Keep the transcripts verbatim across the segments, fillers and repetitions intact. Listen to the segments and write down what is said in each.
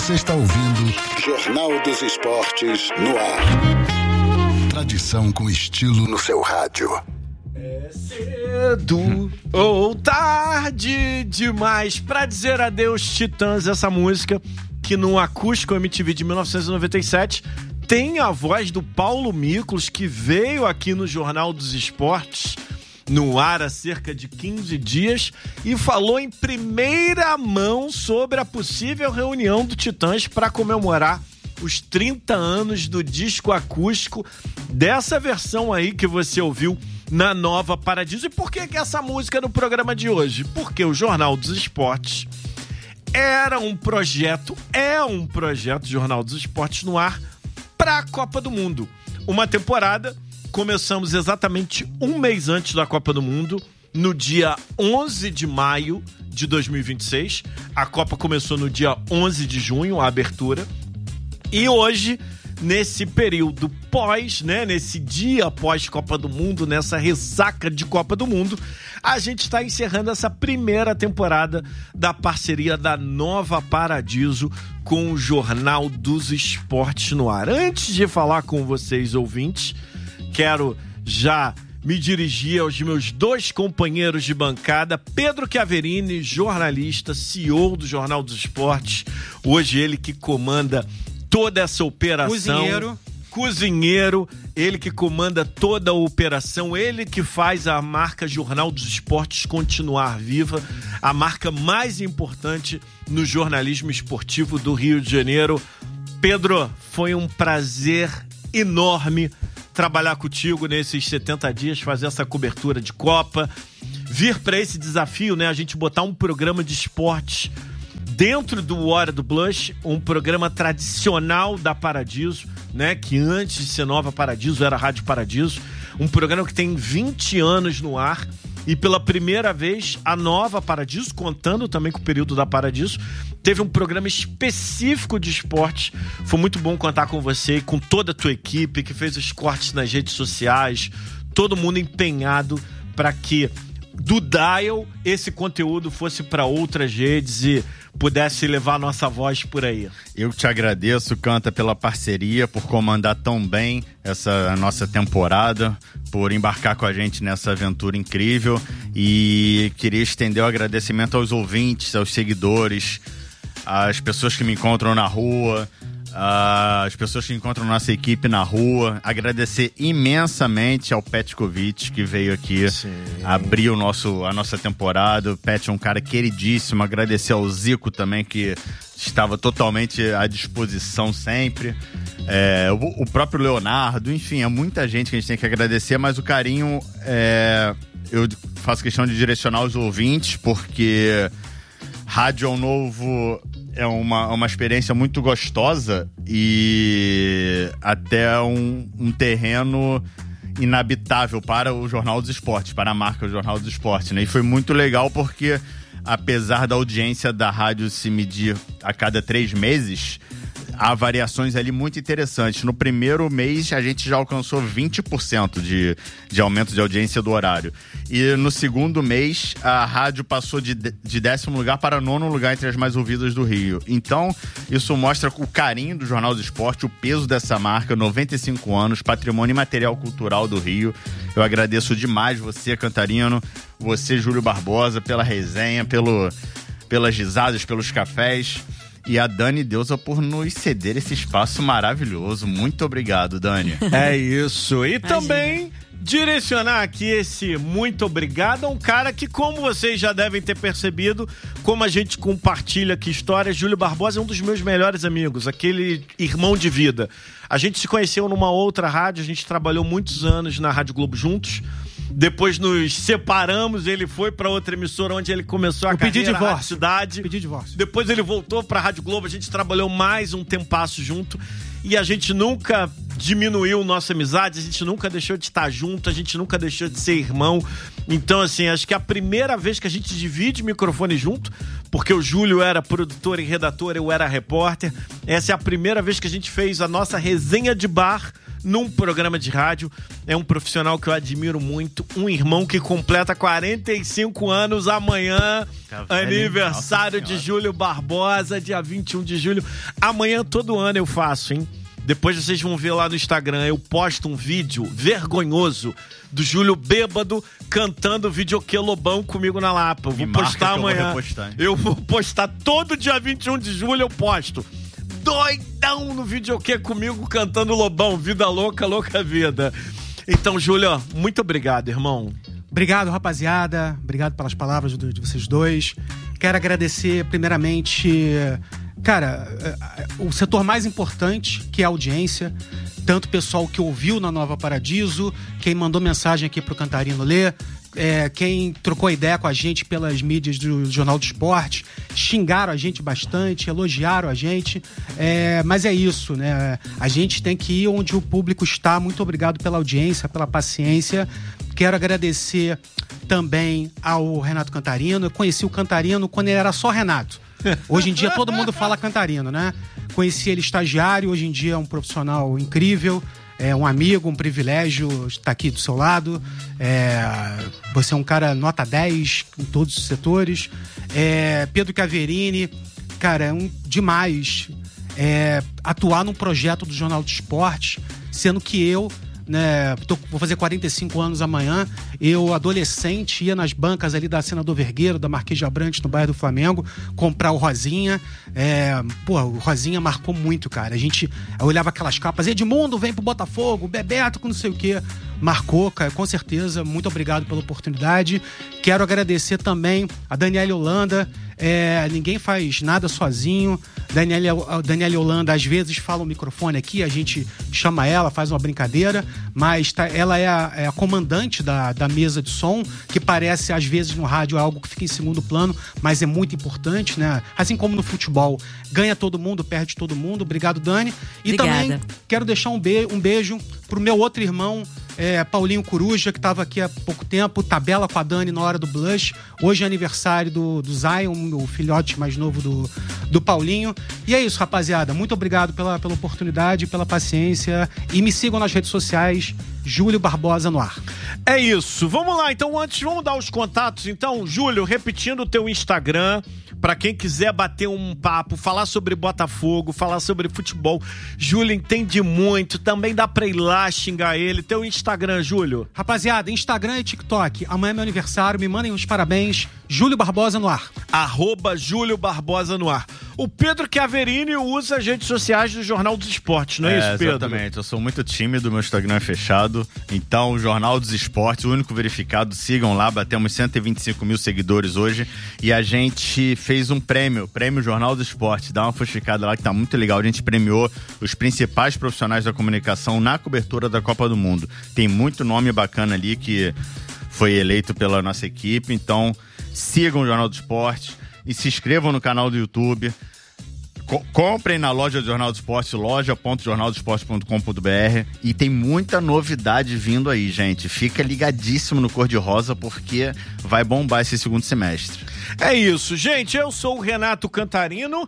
Você está ouvindo Jornal dos Esportes no ar. Tradição com estilo no seu rádio. É cedo ou tarde demais pra dizer adeus, Titãs. Essa música que no Acústico M T V de mil novecentos e noventa e sete tem a voz do Paulo Miklos, que veio aqui no Jornal dos Esportes no ar há cerca de quinze dias e falou em primeira mão sobre a possível reunião do Titãs para comemorar os trinta anos do disco acústico, dessa versão aí que você ouviu na Nova Paradiso. E por que que essa música é no programa de hoje? Porque o Jornal dos Esportes era um projeto, é um projeto Jornal dos Esportes no ar para a Copa do Mundo. Uma temporada, começamos exatamente um mês antes da Copa do Mundo, no dia onze de maio de dois mil e vinte e seis. A Copa começou no dia onze de junho, a abertura. E hoje, nesse período pós, né, nesse dia pós Copa do Mundo, nessa ressaca de Copa do Mundo, a gente está encerrando essa primeira temporada da parceria da Nova Paradiso com o Jornal dos Esportes no ar. Antes de falar com vocês, ouvintes, quero já me dirigir aos meus dois companheiros de bancada, Pedro Chiaverini, jornalista, C E O do Jornal dos Esportes, hoje ele que comanda toda essa operação. Cozinheiro. Cozinheiro, ele que comanda toda a operação, ele que faz a marca Jornal dos Esportes continuar viva, a marca mais importante no jornalismo esportivo do Rio de Janeiro. Pedro, foi um prazer enorme trabalhar contigo nesses setenta dias, fazer essa cobertura de Copa, vir para esse desafio, né? A gente botar um programa de esportes dentro do Hora do Blush, um programa tradicional da Paradiso, né? Que antes de ser Nova Paradiso era Rádio Paradiso, um programa que tem vinte anos no ar. E pela primeira vez, a Nova Paradiso, contando também com o período da Paradiso, teve um programa específico de esportes. Foi muito bom contar com você e com toda a tua equipe, que fez os cortes nas redes sociais, todo mundo empenhado para que do Dial esse conteúdo fosse para outras redes e pudesse levar a nossa voz por aí. Eu te agradeço, Canta, pela parceria, por comandar tão bem essa nossa temporada, por embarcar com a gente nessa aventura incrível, e queria estender o agradecimento aos ouvintes, aos seguidores, às pessoas que me encontram na rua, as pessoas que encontram nossa equipe na rua. Agradecer imensamente ao Petkovic, que veio aqui Sim. abrir o nosso, a nossa temporada. O Pet é um cara queridíssimo. Agradecer ao Zico também, que estava totalmente à disposição sempre. É, o, o próprio Leonardo, enfim, é muita gente que a gente tem que agradecer, mas o carinho, é, eu faço questão de direcionar aos ouvintes, porque rádio é um novo... É uma, uma experiência muito gostosa e até um, um terreno inabitável para o Jornal dos Esportes, para a marca Jornal dos Esportes, né? E foi muito legal porque, apesar da audiência da rádio se medir a cada três meses, há variações ali muito interessantes. No primeiro mês, a gente já alcançou vinte por cento de, de aumento de audiência do horário. E no segundo mês, a rádio passou de, de décimo lugar para nono lugar entre as mais ouvidas do Rio. Então, isso mostra o carinho do Jornal do Esporte, o peso dessa marca, noventa e cinco anos, patrimônio imaterial cultural do Rio. Eu agradeço demais você, Cantarino, você, Júlio Barbosa, pela resenha, pelo, pelas risadas, pelos cafés. E a Dani Deusa por nos ceder esse espaço maravilhoso. Muito obrigado, Dani. É isso. E Imagina. Também direcionar aqui esse muito obrigado a um cara que, como vocês já devem ter percebido, como a gente compartilha aqui histórias, Júlio Barbosa é um dos meus melhores amigos, aquele irmão de vida. A gente se conheceu numa outra rádio, a gente trabalhou muitos anos na Rádio Globo juntos. Depois nos separamos, ele foi para outra emissora onde ele começou a Eu carreira, pedi divórcio. Rádio Cidade. Pedi divórcio. Depois ele voltou para a Rádio Globo, a gente trabalhou mais um tempasso junto e a gente nunca diminuiu nossa amizade, a gente nunca deixou de estar junto, a gente nunca deixou de ser irmão. Então, assim, acho que é a primeira vez que a gente divide microfone junto, porque o Júlio era produtor e redator, eu era repórter. Essa é a primeira vez que a gente fez a nossa resenha de bar num programa de rádio. É um profissional que eu admiro muito, um irmão que completa quarenta e cinco anos amanhã, tá aniversário de Júlio Barbosa, dia vinte e um de julho. Amanhã todo ano eu faço, hein? Depois vocês vão ver lá no Instagram, eu posto um vídeo vergonhoso do Júlio bêbado cantando videokê Lobão comigo na Lapa. Eu vou postar amanhã. Eu, eu vou postar todo dia vinte e um de julho, eu posto. Doidão no videokê comigo cantando Lobão, vida louca, louca vida. Então, Júlio, muito obrigado, irmão. Obrigado, rapaziada. Obrigado pelas palavras de vocês dois. Quero agradecer, primeiramente, cara, o setor mais importante, que é a audiência. Tanto o pessoal que ouviu na Nova Paradiso, quem mandou mensagem aqui pro Cantarino ler, é, quem trocou ideia com a gente pelas mídias do Jornal do Esporte, xingaram a gente bastante, elogiaram a gente, é, mas é isso, né? A gente tem que ir onde o público está. Muito obrigado pela audiência, pela paciência. Quero agradecer também ao Renato Cantarino. Eu conheci o Cantarino quando ele era só Renato. Hoje em dia todo mundo fala Cantarino, né? Conheci ele estagiário, hoje em dia é um profissional incrível, é um amigo, um privilégio estar aqui do seu lado. É, você é um cara nota dez em todos os setores. É, Pedro Caverini, cara, é um demais é, atuar num projeto do Jornal do Esporte, sendo que eu, né, tô, vou fazer quarenta e cinco anos amanhã. Eu, adolescente, ia nas bancas ali da Senador Vergueiro, da Marquês de Abrantes, no bairro do Flamengo, comprar o Rosinha. É, pô, o Rosinha marcou muito, cara. A gente eu olhava aquelas capas, Edmundo vem pro Botafogo, Bebeto com não sei o quê. Marcou, cara, com certeza. Muito obrigado pela oportunidade. Quero agradecer também a Daniela Holanda. É, ninguém faz nada sozinho. Daniela, Daniela Holanda às vezes fala o microfone aqui, a gente chama ela, faz uma brincadeira, mas tá, ela é a, é a comandante da, da mesa de som, que parece às vezes no rádio algo que fica em segundo plano, mas é muito importante, né? Assim como no futebol, ganha todo mundo, perde todo mundo. Obrigado, Dani. E Obrigada. Também quero deixar um, be- um beijo pro meu outro irmão, É, Paulinho Coruja, que estava aqui há pouco tempo, tabela com a Dani na hora do Blush. Hoje é aniversário do, do Zion, o filhote mais novo do, do Paulinho. E é isso, rapaziada. Muito obrigado pela, pela oportunidade, pela paciência. E me sigam nas redes sociais, Júlio Barbosa no ar. É isso. Vamos lá, então, antes, vamos dar os contatos. Então, Júlio, repetindo o teu Instagram, para quem quiser bater um papo, falar sobre Botafogo, falar sobre futebol. Júlio entende muito, também dá pra ir lá xingar ele. Teu Instagram, Júlio. Rapaziada, Instagram e TikTok. Amanhã é meu aniversário, me mandem os parabéns. Júlio Barbosa no ar. Arroba Júlio Barbosa no ar. O Pedro Chiaverini usa as redes sociais do Jornal dos Esportes, não é, é isso, Pedro? Exatamente, eu sou muito tímido, meu Instagram é fechado. Então, o Jornal dos Esportes, o único verificado, sigam lá, batemos cento e vinte e cinco mil seguidores hoje. E a gente fez um prêmio, prêmio Jornal dos Esportes. Dá uma fuxicada lá que tá muito legal. A gente premiou os principais profissionais da comunicação na cobertura da Copa do Mundo. Tem muito nome bacana ali que foi eleito pela nossa equipe. Então, sigam o Jornal do Esporte e se inscrevam no canal do YouTube. Co- comprem na loja do Jornal do Esporte, loja ponto jornal do esporte ponto com ponto b r. E tem muita novidade vindo aí, gente. Fica ligadíssimo no Cor de Rosa, porque vai bombar esse segundo semestre. É isso, gente. Eu sou o Renato Cantarino.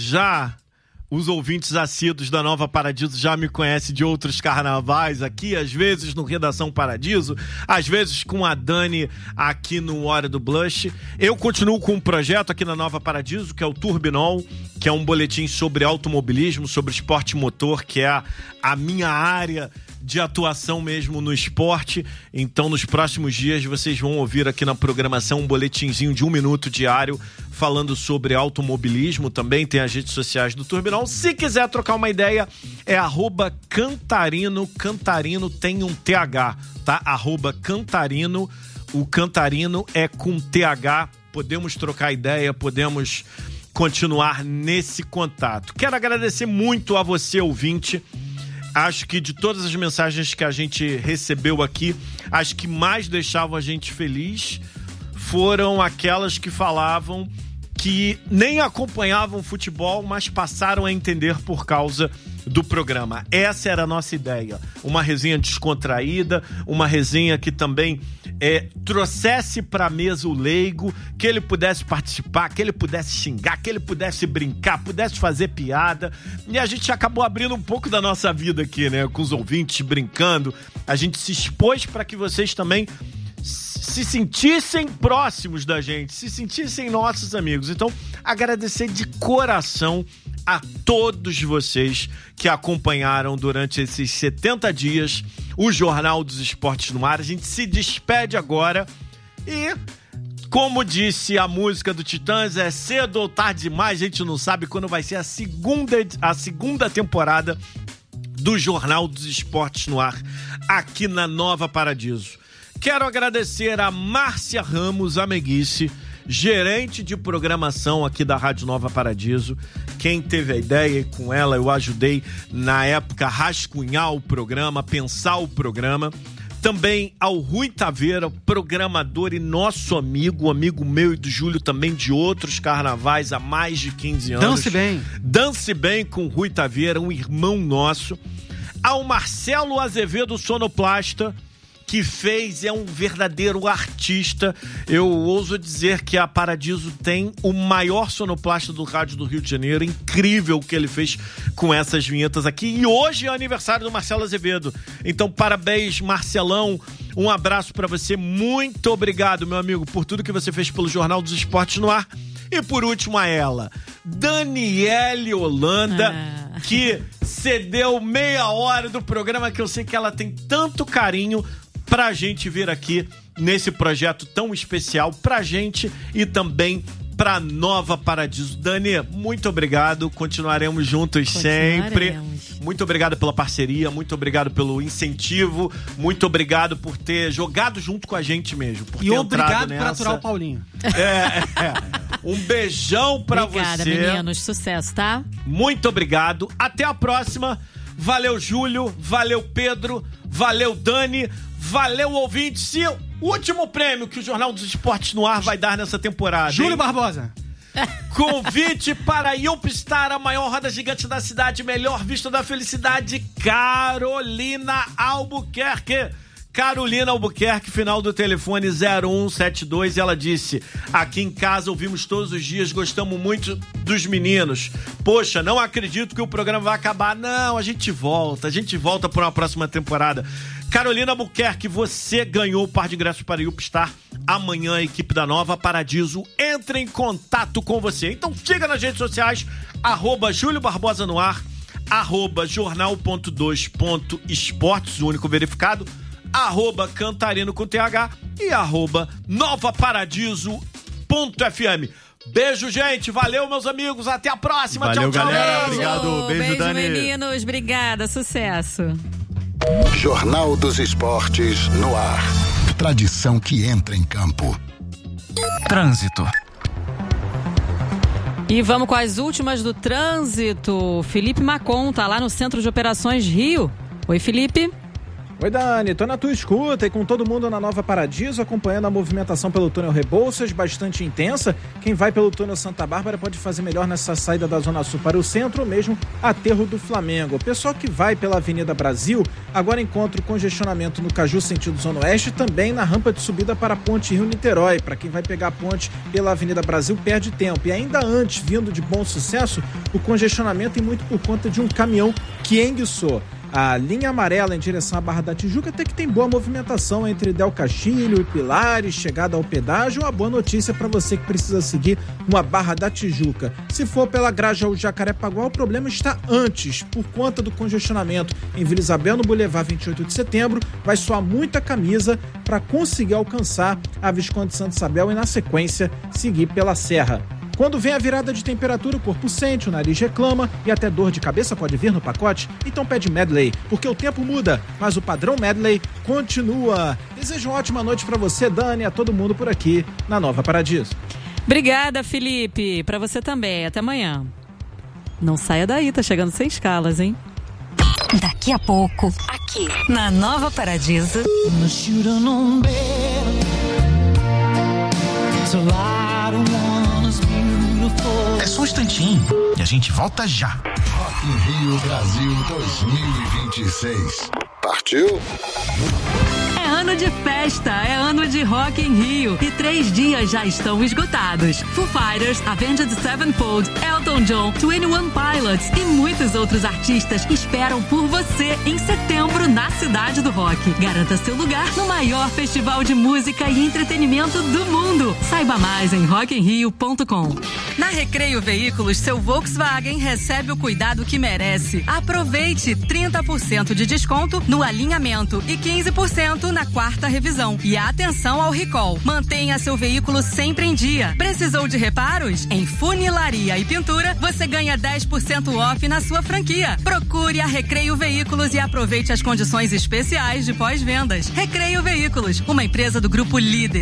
Já os ouvintes assíduos da Nova Paradiso já me conhecem de outros carnavais aqui, às vezes no Redação Paradiso, às vezes com a Dani aqui no Hora do Blush. Eu continuo com um projeto aqui na Nova Paradiso, que é o Turbinol, que é um boletim sobre automobilismo, sobre esporte motor, que é a, a minha área de atuação mesmo no esporte. Então, nos próximos dias, vocês vão ouvir aqui na programação um boletinzinho de um minuto diário falando sobre automobilismo. Também tem as redes sociais do Turbinol. Se quiser trocar uma ideia, é arroba Cantarino. Cantarino tem um T H, tá? Arroba Cantarino. O Cantarino é com T H. Podemos trocar ideia, podemos continuar nesse contato. Quero agradecer muito a você, ouvinte. Acho que de todas as mensagens que a gente recebeu aqui, as que mais deixavam a gente feliz foram aquelas que falavam que nem acompanhavam futebol, mas passaram a entender por causa do programa. Essa era a nossa ideia. Uma resenha descontraída, uma resenha que também é, trouxesse pra mesa o leigo, que ele pudesse participar, que ele pudesse xingar, que ele pudesse brincar, pudesse fazer piada. E a gente acabou abrindo um pouco da nossa vida aqui, né? Com os ouvintes, brincando. A gente se expôs para que vocês também se sentissem próximos da gente, se sentissem nossos amigos. Então, agradecer de coração a todos vocês que acompanharam durante esses setenta dias o Jornal dos Esportes no Ar. A gente se despede agora e, como disse a música do Titãs, é cedo ou tarde demais, a gente não sabe quando vai ser a segunda, a segunda temporada do Jornal dos Esportes no Ar, aqui na Nova Paradiso. Quero agradecer a Márcia Ramos Ameguice, gerente de programação aqui da Rádio Nova Paradiso. Quem teve a ideia, e com ela eu ajudei na época a rascunhar o programa, pensar o programa. Também ao Rui Taveira, programador e nosso amigo, amigo meu e do Júlio também de outros carnavais há mais de quinze anos. Dance bem. Dance bem com o Rui Taveira, um irmão nosso. Ao Marcelo Azevedo, sonoplasta, que fez, é um verdadeiro artista. Eu ouso dizer que a Paradiso tem o maior sonoplasta do rádio do Rio de Janeiro. Incrível o que ele fez com essas vinhetas aqui. E hoje é aniversário do Marcelo Azevedo. Então, parabéns, Marcelão. Um abraço pra você. Muito obrigado, meu amigo, por tudo que você fez pelo Jornal dos Esportes no Ar. E por último a ela, Daniele Holanda, ah. que cedeu meia hora do programa, que eu sei que ela tem tanto carinho pra gente vir aqui nesse projeto tão especial pra gente e também pra Nova Paradiso. Dani, muito obrigado, continuaremos juntos continuaremos. sempre. Muito obrigado pela parceria, muito obrigado pelo incentivo, muito obrigado por ter jogado junto com a gente mesmo. Por e ter obrigado nessa. por aturar o Paulinho. É, é. Um beijão pra Obrigada, você. Obrigada, meninos. Sucesso, tá? Muito obrigado. Até a próxima. Valeu, Júlio. Valeu, Pedro. Valeu, Dani. Valeu, ouvintes. E o último prêmio que o Jornal dos Esportes no Ar vai dar nessa temporada. Júlio hein? Barbosa. Convite para Yopstar, a maior roda gigante da cidade, melhor vista da felicidade, Carolina Albuquerque. Carolina Albuquerque, final do telefone zero um sete dois, e ela disse: aqui em casa ouvimos todos os dias, gostamos muito dos meninos. Poxa, não acredito que o programa vai acabar. Não, a gente volta, a gente volta para uma próxima temporada. Carolina Albuquerque, você ganhou o par de ingressos para Yopstar. Amanhã a equipe da Nova Paradiso entra em contato com você. Então siga nas redes sociais, arroba Júlio Barbosa no ar, arroba jornal ponto dois ponto esportes, o único verificado, arroba Cantarino com T H e arroba Nova Paradiso ponto F M. Beijo, gente. Valeu, meus amigos. Até a próxima. Valeu, tchau, tchau. galera. Beijo. Obrigado. Beijo, Beijo, Dani. meninos. Obrigada. Sucesso. Jornal dos Esportes no ar. Tradição que entra em campo. Trânsito. E vamos com as últimas do trânsito. Felipe Macon tá lá no Centro de Operações Rio. Oi, Felipe. Oi, Dani, tô na tua escuta e com todo mundo na Nova Paradiso, acompanhando a movimentação pelo túnel Rebouças, bastante intensa. Quem vai pelo túnel Santa Bárbara pode fazer melhor nessa saída da Zona Sul para o centro, ou mesmo aterro do Flamengo. O pessoal que vai pela Avenida Brasil, agora encontra o congestionamento no Caju, sentido Zona Oeste, também na rampa de subida para a Ponte Rio-Niterói. Para quem vai pegar a ponte pela Avenida Brasil, perde tempo. E ainda antes, vindo de Bom Sucesso, o congestionamento e muito por conta de um caminhão que enguiçou a linha amarela em direção à Barra da Tijuca, até que tem boa movimentação entre Del Castilho e Pilares, chegada ao pedágio. Uma boa notícia para você que precisa seguir uma Barra da Tijuca. Se for pela Grajaú Jacarepaguá, o problema está antes, por conta do congestionamento em Vila Isabel, no Boulevard vinte e oito de setembro. Vai soar muita camisa para conseguir alcançar a Visconde Santo Isabel e, na sequência, seguir pela Serra. Quando vem a virada de temperatura, o corpo sente, o nariz reclama e até dor de cabeça pode vir no pacote? Então pede Medley, porque o tempo muda, mas o padrão Medley continua. Desejo uma ótima noite para você, Dani, e a todo mundo por aqui na Nova Paradiso. Obrigada, Felipe. Para você também. Até amanhã. Não saia daí, tá chegando sem escalas, hein? Daqui a pouco, aqui na Nova Paradiso. É só um instantinho e a gente volta já. Rock in Rio Brasil dois mil e vinte e seis. Partiu? É ano de de festa, é ano de Rock in Rio e três dias já estão esgotados. Foo Fighters, Avenged Sevenfold, Elton John, twenty one Pilots e muitos outros artistas esperam por você em setembro na Cidade do Rock. Garanta seu lugar no maior festival de música e entretenimento do mundo. Saiba mais em rock in rio ponto com. Na Recreio Veículos, seu Volkswagen recebe o cuidado que merece. Aproveite trinta por cento de desconto no alinhamento e quinze por cento na quarta revisão. E atenção ao recall. Mantenha seu veículo sempre em dia. Precisou de reparos? Em funilaria e pintura, você ganha dez por cento off na sua franquia. Procure a Recreio Veículos e aproveite as condições especiais de pós-vendas. Recreio Veículos, uma empresa do Grupo Líder.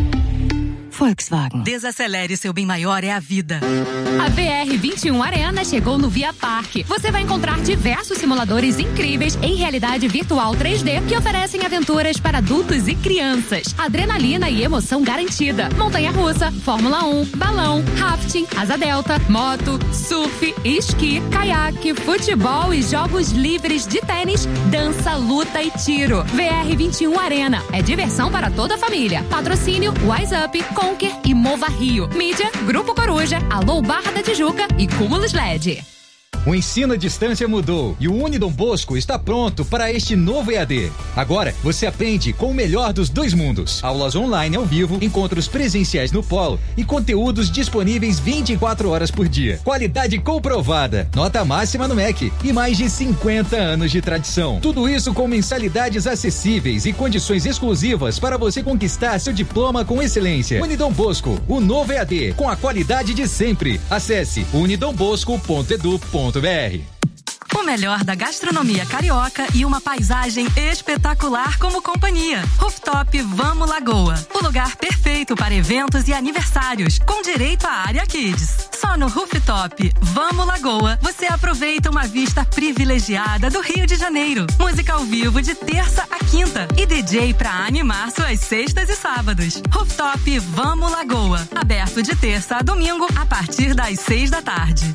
Volkswagen. Desacelere, seu bem maior é a vida. A V R vinte e um Arena chegou no Via Parque. Você vai encontrar diversos simuladores incríveis em realidade virtual três D que oferecem aventuras para adultos e crianças. Adrenalina e emoção garantida. Montanha-russa, Fórmula um, balão, rafting, asa delta, moto, surf, esqui, caiaque, futebol e jogos livres de tênis, dança, luta e tiro. V R vinte e um Arena. É diversão para toda a família. Patrocínio Wise Up, Conquer e Mova Rio. Mídia, Grupo Coruja, Alô Barra da Tijuca e Cúmulos L E D. O ensino à distância mudou e o Unidom Bosco está pronto para este novo E A D. Agora, você aprende com o melhor dos dois mundos. Aulas online ao vivo, encontros presenciais no polo e conteúdos disponíveis vinte e quatro horas por dia. Qualidade comprovada, nota máxima no M E C e mais de cinquenta anos de tradição. Tudo isso com mensalidades acessíveis e condições exclusivas para você conquistar seu diploma com excelência. Unidom Bosco, o novo E A D, com a qualidade de sempre. Acesse unidom bosco ponto edu ponto br. O melhor da gastronomia carioca e uma paisagem espetacular como companhia. Rooftop Vamos Lagoa. O lugar perfeito para eventos e aniversários, com direito à área Kids. Só no Rooftop Vamos Lagoa, você aproveita uma vista privilegiada do Rio de Janeiro. Música ao vivo de terça a quinta e D J para animar suas sextas e sábados. Rooftop Vamos Lagoa. Aberto de terça a domingo a partir das seis da tarde.